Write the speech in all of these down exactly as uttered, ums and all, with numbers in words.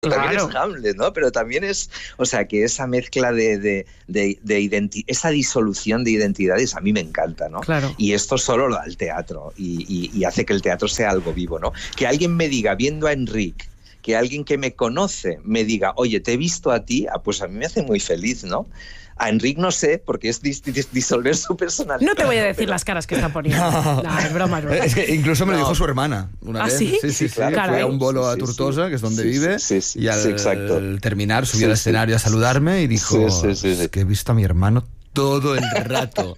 Claro. También es Hamlet, ¿no? Pero también es, o sea, que esa mezcla de, de, de, de identi- esa disolución de identidades a mí me encanta, ¿no? Claro. Y esto solo lo da el teatro y, y, y hace que el teatro sea algo vivo, ¿no? Que alguien me diga, viendo a Enric, que alguien que me conoce me diga, oye, te he visto a ti, ah, pues a mí me hace muy feliz, ¿no? A Enric no sé, porque es dis- dis- disolver su personalidad. No te voy a decir pero... las caras que está poniendo. No, no es broma, es broma. Es que incluso me lo No. dijo su hermana una ¿Ah, vez. sí? Sí, sí, sí. Claro. Fue Caray. a un bolo a Sí, sí, Tortosa, sí. que es donde Sí, vive, sí, sí, y al, sí, exacto. al terminar subió Sí, al sí. escenario a saludarme y dijo, Sí, sí, sí, sí. es que he visto a mi hermano todo el rato.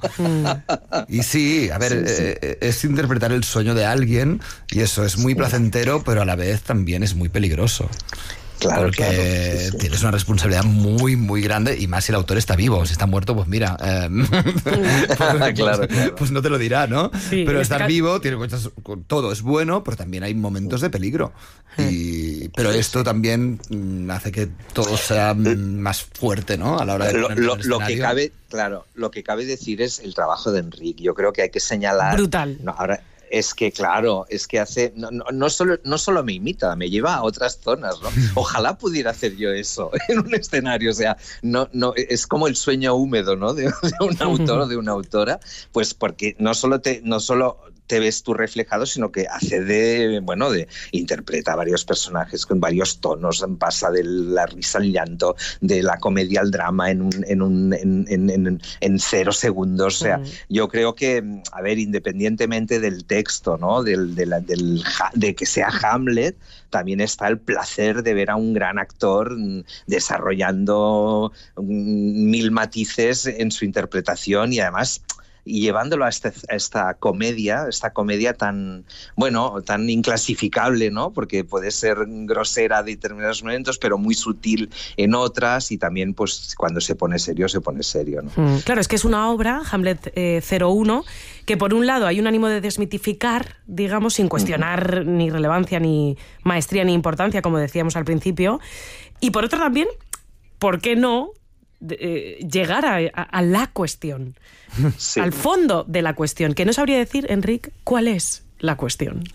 Y sí, a ver, Sí, sí. eh, es interpretar el sueño de alguien y eso es muy placentero, pero a la vez también es muy peligroso. Claro, porque claro, sí, sí. tienes una responsabilidad muy, muy grande, y más si el autor está vivo. Si está muerto, pues mira, eh, pues, Claro, claro. pues no te lo dirá, ¿no? Sí, pero en estar este vivo, tiene cosas, todo es bueno, pero también hay momentos de peligro. Y, pero Sí, esto sí. también mm, hace que todo sea mm, más fuerte, ¿no? A la hora de Lo, ponerlo lo, en el lo que escenario. cabe, claro, lo que cabe decir es el trabajo de Enric. Yo creo que hay que señalar. Brutal. No, ahora, es que, claro, es que hace. No, no, no, solo, no solo me imita, me lleva a otras zonas, ¿no? Ojalá pudiera hacer yo eso en un escenario. O sea, no, no, es como el sueño húmedo, ¿no? De, de un autor o de una autora. Pues porque no solo te. No solo te ves tú reflejado, sino que hace de, bueno, de interpreta varios personajes con varios tonos, pasa de la risa al llanto, de la comedia al drama en, un, en, un, en, en, en, en cero segundos. O sea, mm. yo creo que, a ver, independientemente del texto, ¿no? Del, de, la, del, de que sea Hamlet, también está el placer de ver a un gran actor desarrollando mil matices en su interpretación y además... y llevándolo a, este, a esta comedia, esta comedia tan, bueno, tan inclasificable, ¿no? Porque puede ser grosera de determinados momentos, pero muy sutil en otras, y también, pues, cuando se pone serio, se pone serio, ¿no? Mm, claro, es que es una obra, Hamlet eh, cero uno, que por un lado hay un ánimo de desmitificar, digamos, sin cuestionar uh-huh. ni relevancia, ni maestría, ni importancia, como decíamos al principio, y por otro también, ¿por qué no de, eh, llegar a, a, a la cuestión? Sí. Al fondo de la cuestión, que no sabría decir, Enric, ¿cuál es la cuestión?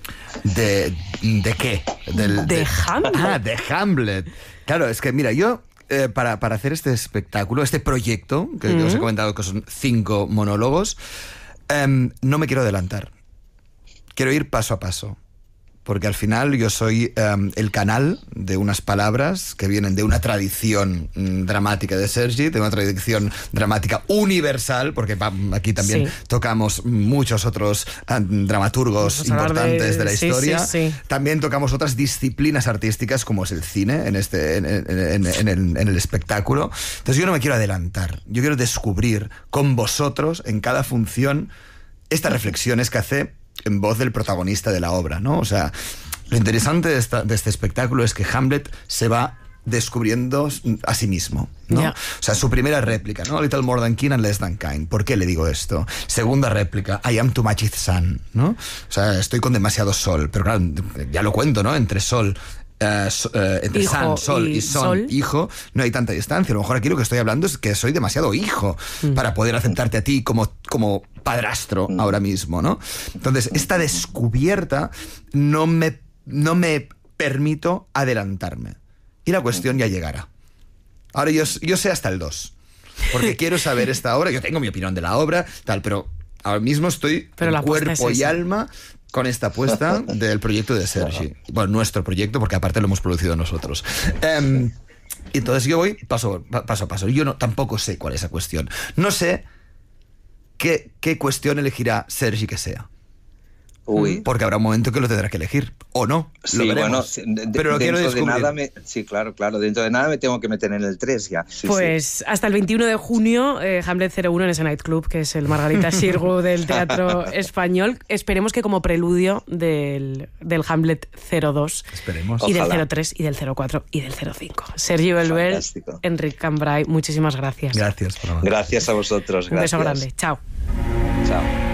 ¿De, de qué? Del, de, de Hamlet. Ah, de Hamlet. Claro, es que mira, yo eh, para, para hacer este espectáculo, este proyecto, que uh-huh. os he comentado que son cinco monólogos, eh, no me quiero adelantar. Quiero ir paso a paso. Porque al final yo soy um, el canal de unas palabras que vienen de una tradición um, dramática de Sergi, de una tradición dramática universal, porque pa, aquí también sí. tocamos muchos otros um, dramaturgos Vamos importantes de, de la sí, historia. Sí, sí. También tocamos otras disciplinas artísticas, como es el cine, en, este, en, en, en, en, el, en el espectáculo. Entonces yo no me quiero adelantar, yo quiero descubrir con vosotros, en cada función, estas reflexiones que hace en voz del protagonista de la obra, ¿no? O sea, lo interesante de, esta, de este espectáculo es que Hamlet se va descubriendo a sí mismo, ¿no? Yeah. O sea, su primera réplica, ¿no? Little more than king and less than kind. ¿Por qué le digo esto? Segunda réplica, I am too much sun, ¿no? O sea, estoy con demasiado sol. Pero claro, ya lo cuento, ¿no? Entre sol... Uh, so, uh, entre hijo Sun, Sol y, y Son, sol. Hijo, no hay tanta distancia. A lo mejor aquí lo que estoy hablando es que soy demasiado hijo mm. para poder aceptarte a ti como, como padrastro mm. ahora mismo, ¿no? Entonces, esta descubierta no me, no me permito adelantarme. Y la cuestión ya llegará. Ahora yo, yo sé hasta el dos, porque quiero saber esta obra. Yo tengo mi opinión de la obra, tal, pero ahora mismo estoy pero en cuerpo es y alma con esta apuesta del proyecto de Sergi. Bueno, nuestro proyecto, porque aparte lo hemos producido nosotros. Um, entonces yo voy paso, paso a paso. Yo no, tampoco sé cuál es esa cuestión. No sé qué, qué cuestión elegirá Sergi que sea. Uy. Porque habrá un momento que lo tendrá que elegir, o no, sí, lo veremos. Bueno, de, pero lo quiero descubrir. De nada me, sí, claro, claro, dentro de nada me tengo que meter en el tres ya. Sí, pues sí. hasta el veintiuno de junio, eh, Hamlet cero uno en ese nightclub, que es el Margarita Xirgu del teatro español. Esperemos que como preludio del, del Hamlet cero dos. Esperemos. Y Ojalá. del cero tres, y del cero cuatro, y del cero cinco. Sergi Belbel, Enric Cambray, muchísimas gracias. Gracias. Por gracias a vosotros. Gracias. Un beso grande. Chao. Chao.